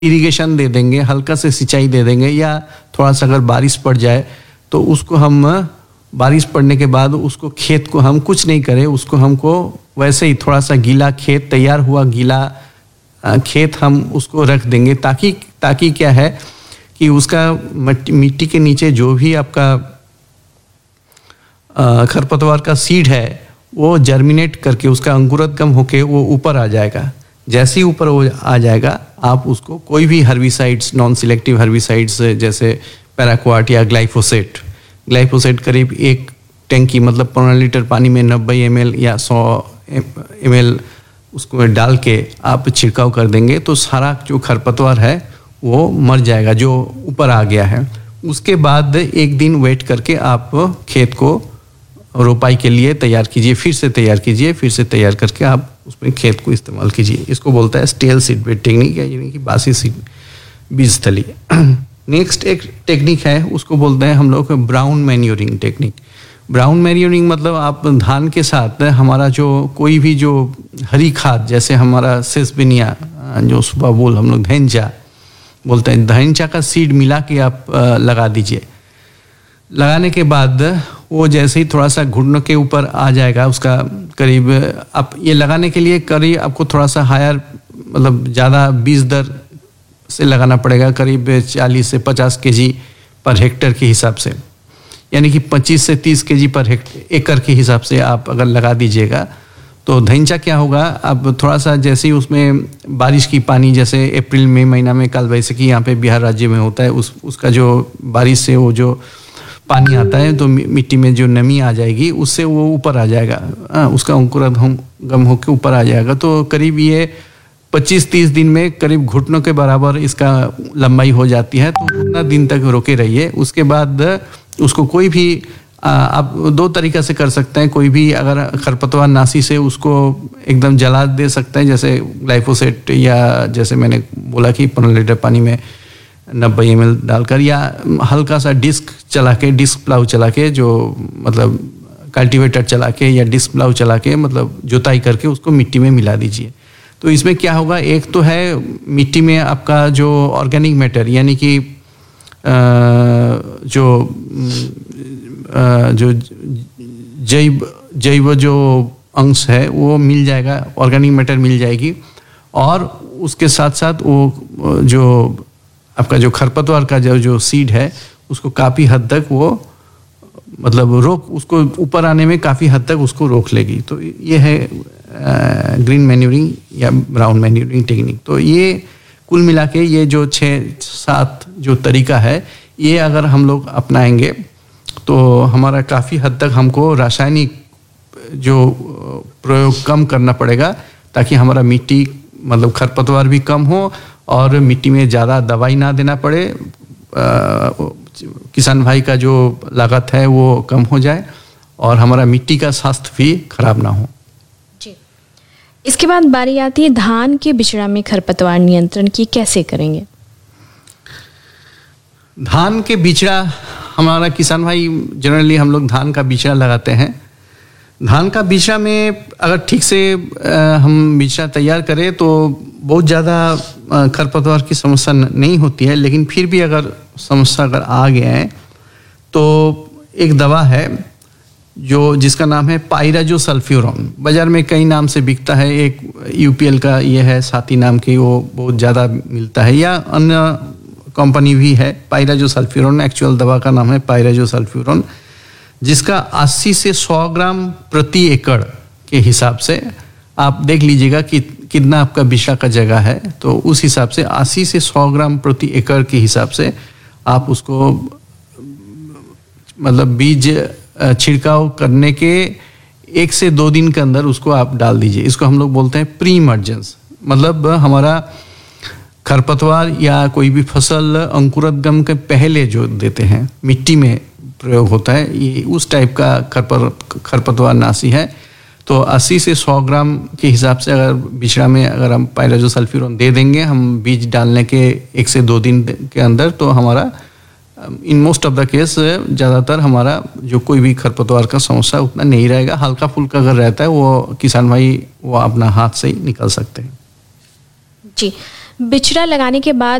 Irrigation दे देंगे, हल्का से सिंचाई दे देंगे, या थोड़ा सा अगर बारिश पड़ जाए तो उसको हम बारिश पड़ने के बाद उसको खेत को हम कुछ नहीं करें, उसको हमको वैसे ही थोड़ा सा गीला खेत, तैयार हुआ गीला खेत हम उसको रख देंगे, ताकि क्या है कि उसका मिट्टी के नीचे जो भी आपका खरपतवार का सीड है वो जर्मिनेट करके उसका अंकुरोद्गम होके वो ऊपर आ जाएगा। जैसे ही ऊपर वो आ जाएगा, आप उसको कोई भी हर्बिसाइड्स, नॉन सिलेक्टिव हर्बिसाइड्स जैसे पैराक्वाट या ग्लाइफोसेट करीब 1 टैंकी मतलब 15 लीटर पानी में 90 ml या 100 ml उसको डाल के आप छिड़काव कर देंगे तो सारा जो खरपतवार है वो मर जाएगा जो ऊपर आ गया है। उसके बाद 1 दिन वेट करके आप खेत को रोपाई के लिए तैयार कीजिए, फिर से तैयार करके आप उसमें खेत को इस्तेमाल कीजिए। इसको बोलता है स्टेल सीड बेड टेक्निक, यानी कि बासी सीड बीज थली। नेक्स्ट एक टेक्निक है, उसको बोलते हैं हम लोग brown manuring technique. Brown manuring मतलब आप धान के साथ हमारा जो कोई भी जो हरी खाद, जैसे हमारा सेसबिनिया, जो सुबह बोल हम लोग धैंचा बोलते हैं, धैंचा का सीड मिला के आप लगा दीजिए। लगाने के बाद वो जैसे ही थोड़ा सा घुटनों के ऊपर आ जाएगा, उसका करीब आप ये लगाने के लिए करीब आपको थोड़ा सा हायर मतलब ज़्यादा बीज दर से लगाना पड़ेगा, करीब 40 से 50 kg पर हेक्टर के हिसाब से, यानी कि 25 से 30 kg पर एकड़ के हिसाब से आप अगर लगा दीजिएगा तो धैंचा क्या होगा, अब थोड़ा सा जैसे ही उसमें बारिश की पानी, जैसे अप्रैल मई महीना में काल वैसाखी यहाँ पे बिहार राज्य में होता है, उसका जो बारिश से वो जो पानी आता है तो मिट्टी में जो नमी आ जाएगी उससे वो ऊपर आ जाएगा, उसका अंकुरोद्गम होकर ऊपर आ जाएगा। तो करीब ये 25-30 दिन में करीब घुटनों के बराबर इसका लंबाई हो जाती है। तो उतना दिन तक रोके रहिए। उसके बाद उसको कोई भी आप 2 तरीक़ा से कर सकते हैं। कोई भी अगर खरपतवार नाशी से उसको एकदम जला दे सकते हैं, जैसे ग्लाइफोसेट, या जैसे मैंने बोला कि 15 लीटर पानी में 90 ml डालकर, या हल्का सा डिस्क प्लाऊ चला के, जो मतलब कल्टीवेटर चला के या डिस्क प्लाऊ चला के मतलब जुताई करके उसको मिट्टी में मिला दीजिए। तो इसमें क्या होगा, एक तो है मिट्टी में आपका जो ऑर्गेनिक मैटर, यानी कि जो जैव जो अंश है वो मिल जाएगा, ऑर्गेनिक मैटर मिल जाएगी। और उसके साथ साथ वो जो आपका जो खरपतवार का जो सीड है उसको काफ़ी हद तक वो मतलब उसको ऊपर आने में काफ़ी हद तक उसको रोक लेगी। तो ये है ग्रीन मैन्योरिंग या ब्राउन मैन्योरिंग टेक्निक। तो ये कुल मिला के ये जो 6-7 जो तरीका है, ये अगर हम लोग अपनाएंगे तो हमारा काफ़ी हद तक हमको रासायनिक जो प्रयोग कम करना पड़ेगा, ताकि हमारा मिट्टी मतलब खरपतवार भी कम हो और मिट्टी में ज़्यादा दवाई ना देना पड़े, किसान भाई का जो लागत है वो कम हो जाए और हमारा मिट्टी का स्वास्थ्य भी खराब ना हो। जी, इसके बाद बारी आती है धान के बिचड़ा में खरपतवार नियंत्रण की कैसे करेंगे? धान के बिचड़ा, हमारा किसान भाई जनरली हम लोग धान का बिचड़ा लगाते हैं। धान का बिचड़ा में अगर ठीक से हम बिचड़ा तैयार करें तो बहुत ज़्यादा खरपतवार की समस्या नहीं होती है, लेकिन फिर भी अगर समस्या अगर आ गया है तो एक दवा है जिसका नाम है पाइराजोसल्फ्यूरॉन। बाज़ार में कई नाम से बिकता है, एक यूपीएल का ये है साथी नाम की, वो बहुत ज़्यादा मिलता है, या अन्य कंपनी भी है पाइराजोसल्फ्यूरॉन। एक्चुअल दवा का नाम है पाइराजोसल्फ्यूरॉन, जिसका 80 से 100 ग्राम प्रति एकड़ के हिसाब से आप देख लीजिएगा कि कितना आपका बिचड़ा का जगह है, तो उस हिसाब से 80 से 100 ग्राम प्रति एकड़ के हिसाब से आप उसको मतलब बीज छिड़काव करने के 1 से 2 दिन के अंदर उसको आप डाल दीजिए। इसको हम लोग बोलते हैं प्री इमर्जेंस, मतलब हमारा खरपतवार या कोई भी फसल अंकुरोद्गम के पहले जो देते हैं मिट्टी में प्रयोग होता है, ये उस टाइप का खरपतवार नाशी है। तो 80 से 100 ग्राम के हिसाब से अगर बिचड़ा में अगर हम पाइराजोसल्फ्यूरॉन दे देंगे हम बीज डालने के 1 से 2 दिन के अंदर, तो हमारा in most of the case ज़्यादातर हमारा जो कोई भी खरपतवार का समस्या उतना नहीं रहेगा। हल्का फुल्का अगर रहता है वो किसान भाई वो अपना हाथ से ही निकल सकते हैं। जी, बिचड़ा लगाने के बाद